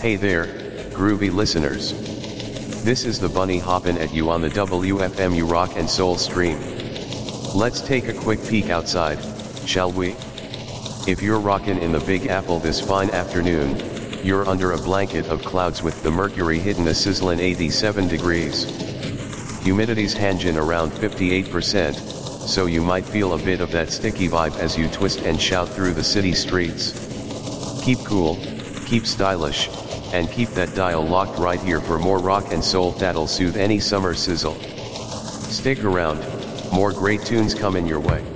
Hey there, groovy listeners. This is the Bunny hoppin' at you on the WFMU Rock and Soul stream. Let's take a quick peek outside, shall we? If you're rockin' in the Big Apple this fine afternoon, you're under a blanket of clouds with the mercury hitting a sizzling 87 degrees. Humidity's hangin' around 58%, so you might feel a bit of that sticky vibe as you twist and shout through the city streets. Keep cool, keep stylish, and keep that dial locked right here for more rock and soul that'll soothe any summer sizzle. Stick around, more great tunes coming your way.